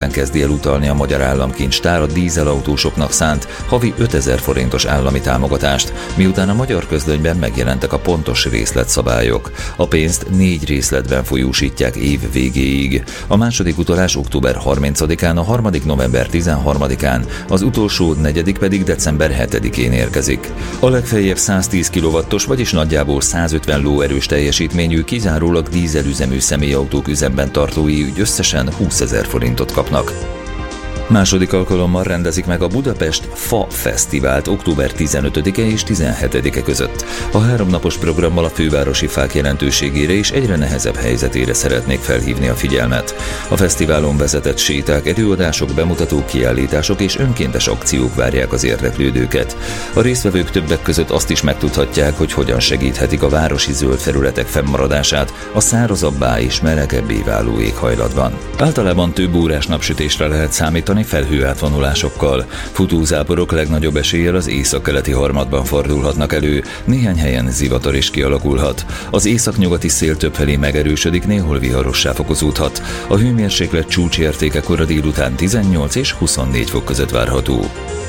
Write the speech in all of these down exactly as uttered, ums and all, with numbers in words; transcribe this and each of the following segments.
után kezdi el utalni a Magyar Államkincstár a dízelautósoknak szánt havi ötezer forintos állami támogatást, miután a Magyar Közlönyben megjelentek a pontos részletszabályok. A pénzt négy részletben folyósítják év végéig. A második utalás október harmincadikán, a harmadik november tizenharmadikán, az utolsó negyedik pedig december hetedikén érkezik. A legfeljebb száztíz kilowattos, vagyis nagyjából százötven lóerős teljesítményű, kizárólag dízelüzemű személyautók üzemben tartói ügy összesen húszezer forintot kapnak. Második alkalommal rendezik meg a Budapest Fa Fesztivált október tizenötödike és tizenhetedike között. A háromnapos programmal a fővárosi fák jelentőségére és egyre nehezebb helyzetére szeretnék felhívni a figyelmet. A fesztiválon vezetett séták, előadások, bemutatók, kiállítások és önkéntes akciók várják az érdeklődőket. A résztvevők többek között azt is megtudhatják, hogy hogyan segíthetik a városi zöld felületek fennmaradását a szárazabbá és melegebbé váló éghajlatban. Általában több órás napsütésre lehet számítani felhőátvonulásokkal. Futózáporok legnagyobb eséllyel az északkeleti harmadban fordulhatnak elő, néhány helyen zivatar is kialakulhat. Az északnyugati szél többfelé megerősödik, néhol viharossá fokozódhat. A hőmérséklet csúcsértéke kora délután tizennyolc és huszonnégy fok között várható.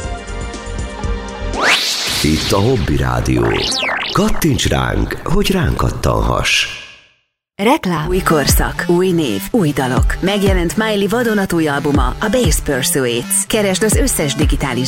Itt a Hobby Rádió. Kattints ránk, hogy ránk kattanhass. Reklám. Új korszak, új név, új dalok. Megjelent Miley vadonatúj albuma, a Bass Pursuits. Keresd az összes digitális